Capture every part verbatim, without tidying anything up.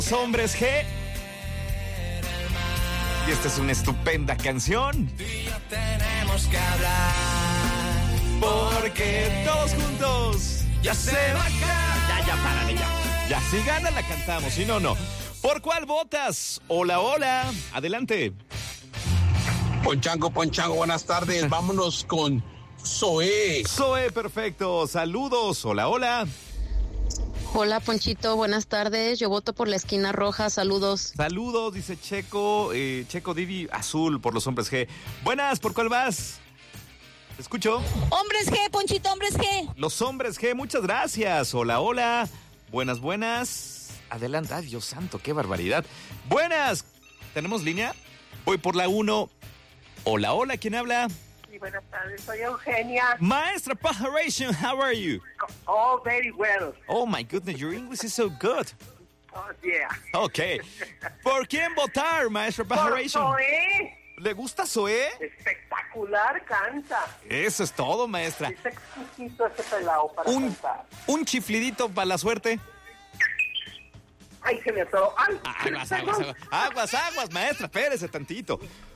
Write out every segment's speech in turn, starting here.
Hombres G. Y esta es una estupenda canción. Tú y yo tenemos que hablar. Porque todos juntos ya se va a acabar. Ya, ya, párale, ya. Ya, si gana la cantamos, si no, no. ¿Por cuál votas? Hola, hola. Adelante. Ponchango, Ponchango, buenas tardes. Vámonos con Zoé. Zoé, perfecto. Saludos. Hola, hola. Hola, Ponchito, buenas tardes. Yo voto por la esquina roja, saludos. Saludos, dice Checo, eh, Checo Didi, azul por los hombres G. Buenas, ¿por cuál vas? ¿Te escucho? Hombres G, Ponchito, hombres G. Los hombres G, muchas gracias. Hola, hola. Buenas, buenas. Adelante, ay, Dios santo, qué barbaridad. Buenas, ¿tenemos línea? Voy por la uno. Hola, hola, ¿quién habla? Sí, buenas tardes, soy Eugenia. Maestra Pajaration, how are you? Oh, very well. Oh, my goodness, your English is so good. Oh, yeah. Okay. ¿Por quién votar, Maestra Pajaration? Por Zoé. ¿Le gusta Zoé? Espectacular canta. Eso es todo, maestra. Es exquisito ese pelado para Un, cantar. un chiflidito para la suerte. Ay, se me atoró. Ay, Aguas, aguas, aguas. Aguas, aguas, maestra, espérese tantito.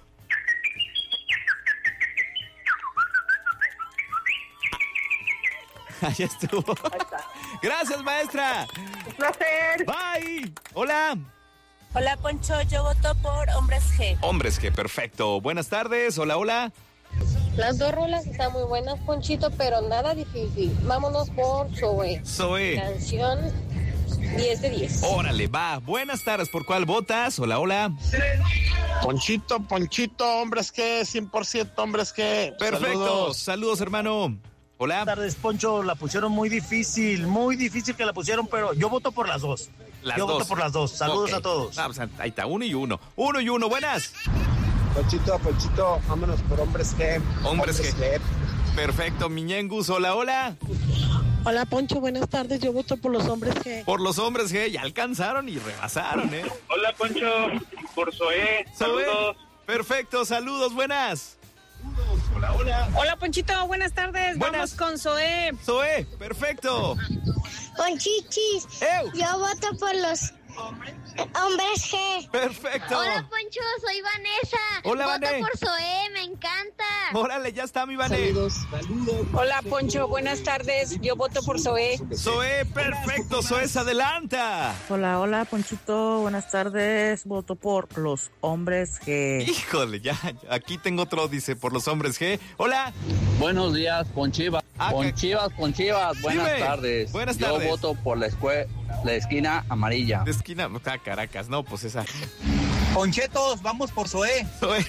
Ahí estuvo. Ahí está. Gracias, maestra. Un placer. Bye. Hola. Hola, Poncho, yo voto por hombres G. Hombres, que perfecto. Buenas tardes. Hola, hola. Las dos rolas están muy buenas, Ponchito, pero nada difícil. Vámonos por Zoé. Zoé. Canción diez de diez. Órale, va. Buenas tardes. ¿Por cuál votas? Hola, hola. Ponchito, Ponchito, hombres que, cien por ciento hombres que. Perfecto. Saludos. Saludos, hermano. Hola. Buenas tardes, Poncho. La pusieron muy difícil, muy difícil que la pusieron, pero yo voto por las dos. Las yo dos. voto por las dos. Saludos Okay. a todos. Ah, pues ahí está, uno y uno. Uno y uno, buenas. Ponchito, Ponchito, vámonos por hombres que. Hombres que. Perfecto, Miñengus. Hola, hola. Hola, Poncho, buenas tardes. Yo voto por los hombres G. Por los hombres G, ya alcanzaron y rebasaron, ¿eh? Hola, Poncho, por Zoé. Zoé. Saludos. Perfecto, saludos, buenas. Hola, hola. Hola, Ponchito, buenas tardes. Buenas. Vamos con Zoé. Zoé, perfecto. Ponchichis, ¡Ew! yo voto por los hombres G. Perfecto. Hola, Poncho, soy Vanessa. Hola, voto Vané. por Zoé, me encanta. Órale, ya está mi Vané. Hola, Poncho, buenas tardes. Yo voto por Zoé. Zoé, perfecto, Zoé se adelanta. Hola, hola, Ponchito, buenas tardes. Voto por los hombres G. Híjole, ya, ya, aquí tengo otro, dice, por los hombres G. Hola. Buenos días, Ponchivas. Ah, Ponchivas, Ponchivas. Buenas Dime. tardes. Buenas Yo tardes. voto por la, escue- la esquina amarilla. De esquina, ah, Caracas, no, pues esa. Ponchetos, vamos por Zoé. Zoé.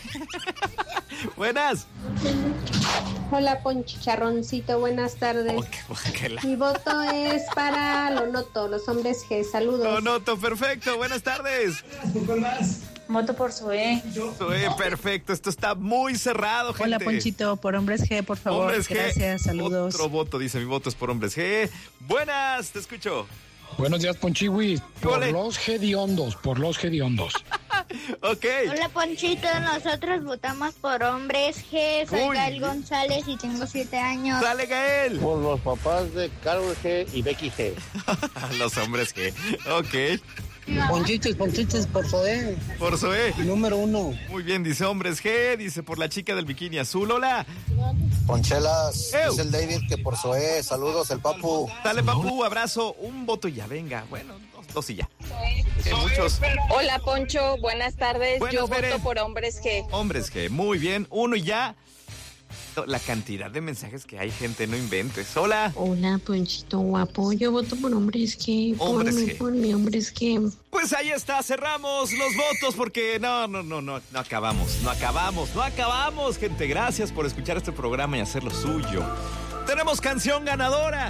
Buenas. Hola, Ponchicharroncito, buenas tardes. Oh, qué- qué la- Mi voto es para Lonoto, los hombres G. Saludos. No, noto, perfecto, buenas tardes. Voto por Zoé. Zoé, perfecto, esto está muy cerrado, gente. Hola, Ponchito, por hombres G, por favor. Hombres G. Gracias, saludos. Otro voto, dice, mi voto es por hombres G. Buenas, te escucho. Buenos días, Ponchiwi. Por Ole. los hediondos, por los hediondos. Ok. Hola, Ponchito, nosotros votamos por hombres G. Soy Uy. Gael González y tengo siete años. Dale, Gael. Por los papás de Carol G y Becky G. Los hombres G. Ok. Ponchitos, Ponchitos, por Zoé. Por Zoé. Número uno. Muy bien, dice hombres G. Dice por la chica del bikini azul. Hola. Ponchelas, Ew. es el David que por Zoé. Saludos, el Papu. Dale, papu, abrazo. Un voto y ya, venga. Bueno, dos, dos y ya. Que muchos. Hola, Poncho, buenas tardes. Buenas, Yo Bere. voto por hombres G. Hombres G. Muy bien. Uno y ya. La cantidad de mensajes que hay, gente, no inventes. Hola. Hola, Ponchito guapo. Yo voto por hombres G. Hombres por, G. mi, por mi hombres G. Pues ahí está, cerramos los votos porque no, no, no, no, no acabamos, no acabamos, no acabamos, gente. Gracias por escuchar este programa y hacer lo suyo. Tenemos canción ganadora.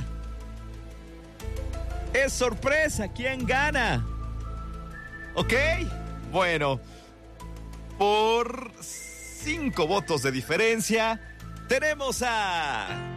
Es sorpresa, ¿quién gana? ¿Ok? Bueno, por cinco votos de diferencia, tenemos a